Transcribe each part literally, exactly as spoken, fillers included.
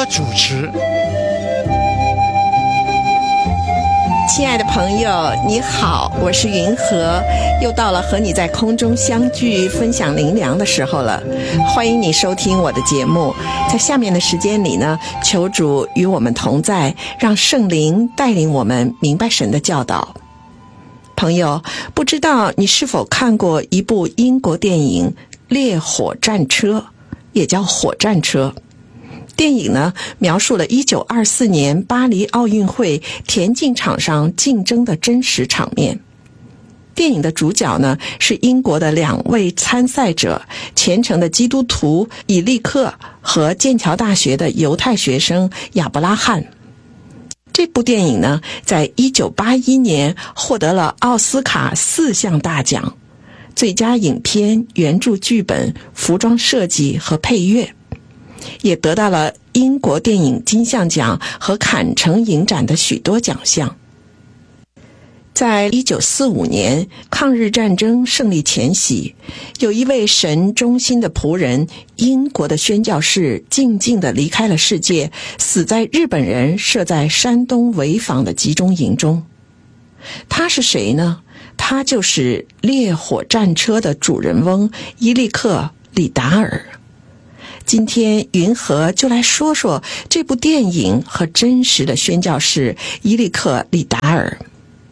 主持。 亲爱的朋友，你好，我是云和，又到了和你在空中相聚分享灵粮的时候了。欢迎你收听我的节目。在下面的时间里呢，求主与我们同在，让圣灵带领我们明白神的教导。朋友，不知道你是否看过一部英国电影《烈火战车》，也叫火战车。电影呢，描述了一九二四年巴黎奥运会田径场上竞争的真实场面。电影的主角呢，是英国的两位参赛者，虔诚的基督徒以利克和剑桥大学的犹太学生亚伯拉罕。这部电影呢，在一九八一年获得了奥斯卡四项大奖：最佳影片、原著剧本、服装设计和配乐。也得到了英国电影金像奖和坎城影展的许多奖项。在一九四五年抗日战争胜利前夕，有一位神忠心的仆人，英国的宣教士静静地离开了世界，死在日本人设在山东潍坊的集中营中。他是谁呢？他就是烈火战车的主人翁伊利克·里达尔。今天云和就来说说这部电影和真实的宣教士伊利克·里达尔。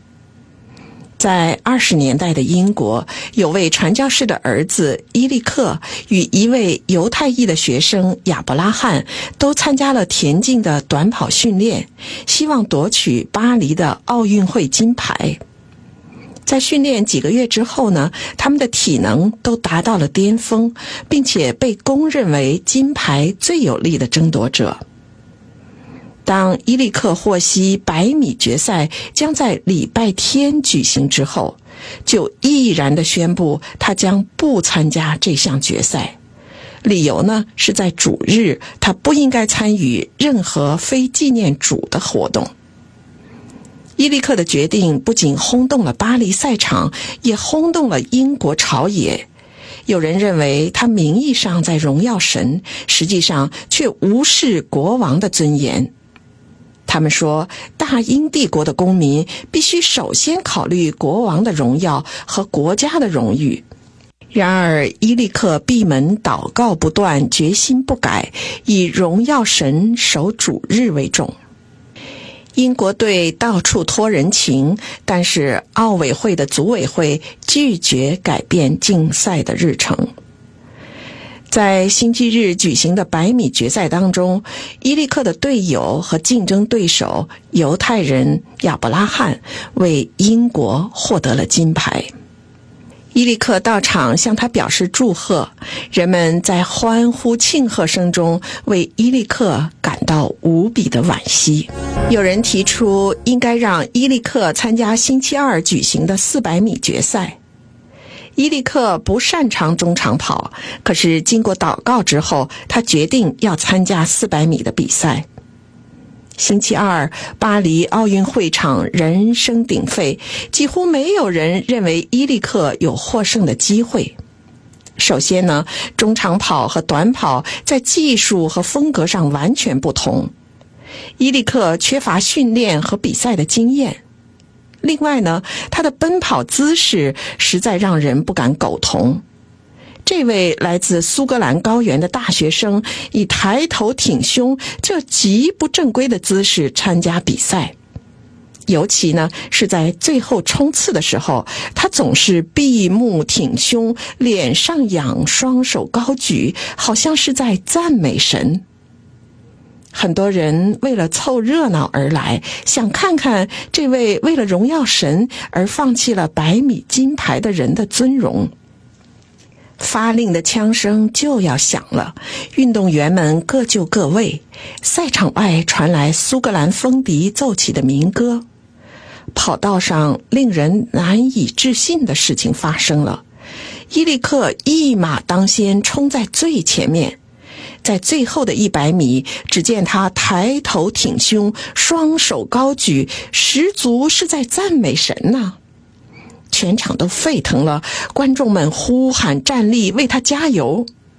在二十年代的英国，有位传教士的儿子伊利克与一位犹太裔的学生亚伯拉罕都参加了田径的短跑训练，希望夺取巴黎的奥运会金牌。在训练几个月之后呢，他们的体能都达到了巅峰，并且被公认为金牌最有力的争夺者。当伊利克获悉百米决赛将在礼拜天举行之后，就毅然地宣布他将不参加这项决赛。理由呢，是在主日他不应该参与任何非纪念主的活动。伊利克的决定不仅轰动了巴黎赛场，也轰动了英国朝野。有人认为他名义上在荣耀神，实际上却无视国王的尊严。他们说，大英帝国的公民必须首先考虑国王的荣耀和国家的荣誉。然而伊利克闭门祷告不断，决心不改，以荣耀神守主日为重。英国队到处托人情，但是奥委会的组委会拒绝改变竞赛的日程。在星期日举行的百米决赛当中，伊利克的队友和竞争对手犹太人亚伯拉罕为英国获得了金牌。伊利克到场向他表示祝贺，人们在欢呼庆贺声中为伊利克感到无比的惋惜。有人提出应该让伊利克参加星期二举行的四百米决赛。伊利克不擅长中长跑，可是经过祷告之后，他决定要参加四百米的比赛。星期二，巴黎奥运会场人声鼎沸，几乎没有人认为伊利克有获胜的机会。首先呢，中长跑和短跑在技术和风格上完全不同，伊利克缺乏训练和比赛的经验。另外呢，他的奔跑姿势实在让人不敢苟同。这位来自苏格兰高原的大学生以抬头挺胸这极不正规的姿势参加比赛，尤其呢是在最后冲刺的时候，他总是闭目挺胸，脸上仰，双手高举，好像是在赞美神。很多人为了凑热闹而来，想看看这位为了荣耀神而放弃了百米金牌的人的尊荣。发令的枪声就要响了，运动员们各就各位，赛场外传来苏格兰风笛奏起的民歌。跑道上令人难以置信的事情发生了，伊利克一马当先冲在最前面，在最后的一百米，只见他抬头挺胸，双手高举，十足是在赞美神呐、啊。全场都沸腾了，观众们呼喊站立，为他加油。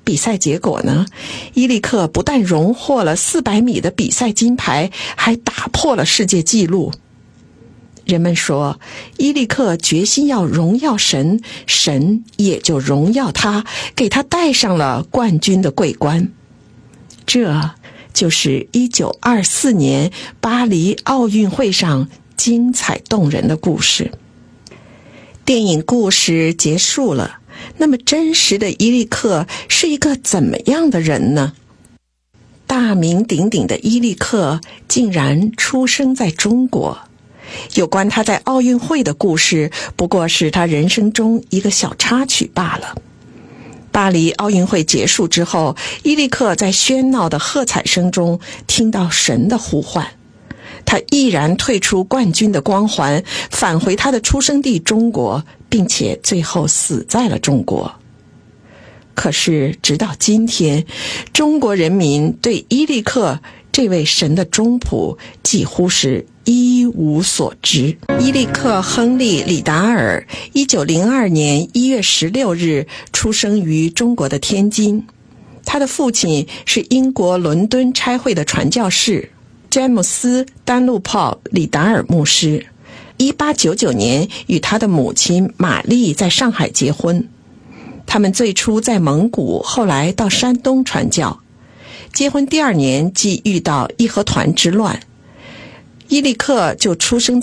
比赛结果呢，伊利克不但荣获了四百米的比赛金牌，还打破了世界纪录。人们说，伊利克决心要荣耀神，神也就荣耀他，给他戴上了冠军的桂冠。这就是一九二四年巴黎奥运会上精彩动人的故事。电影故事结束了，那么真实的伊利克是一个怎么样的人呢？大名鼎鼎的伊利克竟然出生在中国。有关他在奥运会的故事，不过是他人生中一个小插曲罢了。巴黎奥运会结束之后，伊利克在喧闹的喝彩声中听到神的呼唤，他毅然退出冠军的光环，返回他的出生地中国，并且最后死在了中国。可是直到今天，中国人民对伊利克这位神的忠仆几乎是一无所知。伊利克·亨利·李达尔一九零二年一月十六日出生于中国的天津，他的父亲是英国伦敦差会的传教士詹姆斯·丹路炮·李达尔牧师。一八九九年与他的母亲玛丽在上海结婚，他们最初在蒙古，后来到山东传教。结婚第二年即遇到义和团之乱，伊利克就出生